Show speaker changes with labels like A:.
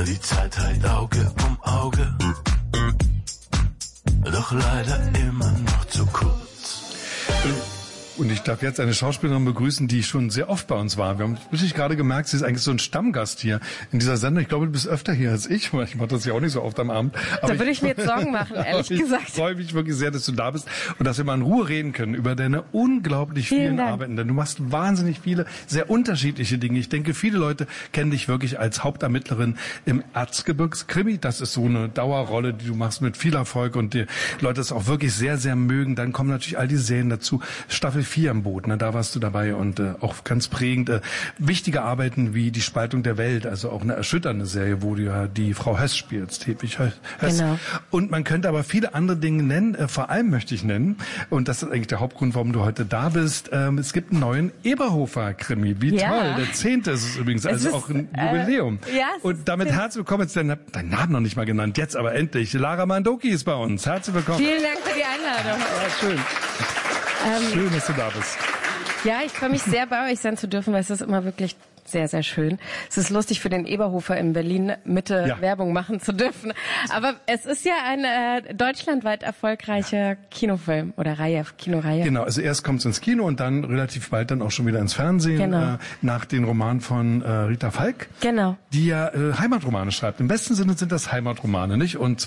A: Die Zeit halt Auge um Auge, doch leider immer noch zu kurz.
B: Und ich darf jetzt eine Schauspielerin begrüßen, die schon sehr oft bei uns war. Wir haben richtig gerade gemerkt, sie ist eigentlich so ein Stammgast hier in dieser Sendung. Ich glaube, du bist öfter hier als ich. Ich mache das ja auch nicht so oft am Abend. Aber
C: da würde ich mir jetzt Sorgen machen, ehrlich gesagt.
B: Ich freue mich wirklich sehr, dass du da bist und dass wir mal in Ruhe reden können über deine unglaublich vielen Arbeiten. Denn du machst wahnsinnig viele, sehr unterschiedliche Dinge. Ich denke, viele Leute kennen dich wirklich als Hauptermittlerin im Erzgebirgskrimi. Das ist so eine Dauerrolle, die du machst mit viel Erfolg und die Leute es auch wirklich sehr, sehr mögen. Dann kommen natürlich all die Serien dazu. Staffel 4 am Boot, ne, da warst du dabei und auch ganz prägend. Wichtige Arbeiten wie Die Spaltung der Welt, also auch eine erschütternde Serie, wo du ja die Frau Höss spielst, Hedwig Höss.
C: Genau.
B: Und man könnte aber viele andere Dinge nennen, vor allem möchte ich nennen, und das ist eigentlich der Hauptgrund, warum du heute da bist, es gibt einen neuen Eberhofer-Krimi. Wie toll, der 10. ist es übrigens, also auch ein Jubiläum. Und damit herzlich willkommen, jetzt dein Namen noch nicht mal genannt, jetzt aber endlich. Lara Mandoki ist bei uns. Herzlich willkommen.
C: Vielen Dank für die Einladung.
B: Ja, schön. Schön, dass du da bist.
C: Ja, ich freue mich sehr, bei euch sein zu dürfen, weil es ist immer wirklich sehr, sehr schön. Es ist lustig, für den Eberhofer in Berlin Mitte Werbung machen zu dürfen. Aber es ist ja ein deutschlandweit erfolgreicher Kinofilm oder Kinoreihe.
B: Genau, also erst kommt es ins Kino und dann relativ bald dann auch schon wieder ins Fernsehen, nach den Romanen von Rita Falk, die ja Heimatromane schreibt. Im besten Sinne sind das Heimatromane, nicht? Und